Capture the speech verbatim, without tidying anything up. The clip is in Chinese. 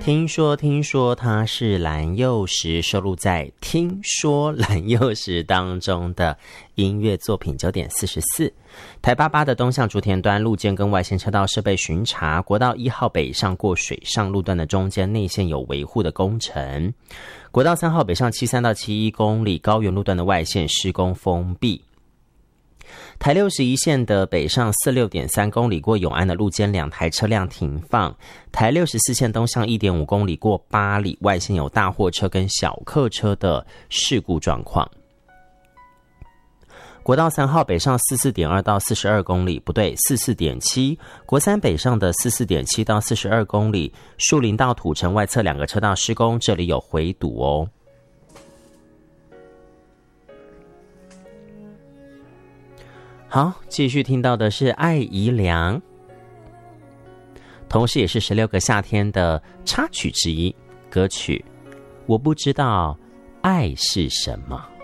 听说听说它是蓝又时收录在听说蓝又时当中的音乐作品。九点四十四，台八八的东向竹田端路肩跟外线车道设备巡查，国道一号北上过水上路段的中间内线有维护的工程，国道三号北上七三到七一公里高原路段的外线施工封闭。台六十一线的北上四六点三公里过永安的路肩两台车辆停放，台六十四线东向一点五公里过八里外线有大货车跟小客车的事故状况。国道三号北上四四点二到四十二公里，不对，四四点七，国三北上的四四点七到四十二公里，树林到土城外侧两个车道施工，这里有回堵哦。好，继续听到的是艾怡良，同时也是十六个夏天的插曲之一，歌曲《我不知道爱是什么》。